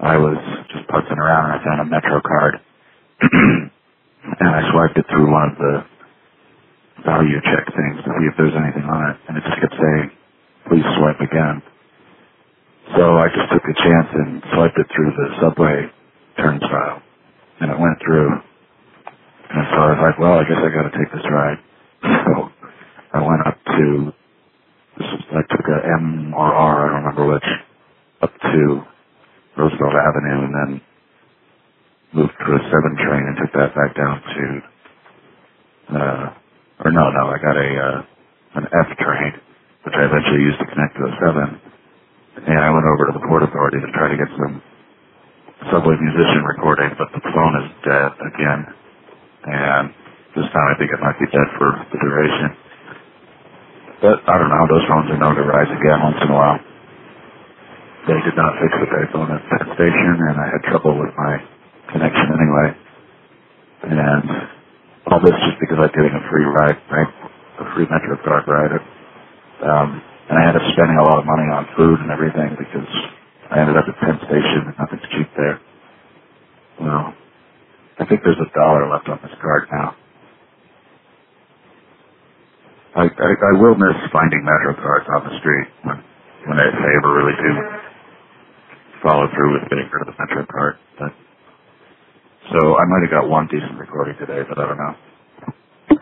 I was just putzing around and I found a Metro card. And I swiped it through one of the value check things to see if there's anything on it. And it just kept saying, please swipe again. So I just took a chance and swiped it through the subway turnstile. And it went through. And so I was like, well, I guess I got to take this ride. So I went up to, I took a M or R, I don't remember which, up to Roosevelt Avenue and then moved to a 7 train and took that back down to, I got an F train, which I eventually used to connect to a 7. And I went over to the Port Authority to try to get some subway musician recording, but the phone is dead again. And this time I think it might be dead for the duration. But I don't know, those phones are known to rise again once in a while. They did not fix the payphone at that station, and I had trouble with my connection anyway. And all this just because I was getting a free ride, right? A free Metro card ride. And I ended up spending a lot of money on food and everything because I ended up at Penn Station and nothing's cheap there. Well, I think there's $1 left on this card now. I will miss finding Metro cards on the street when I ever really do follow through with getting rid of the Metro card. So I might have got one decent recording today, but I don't know.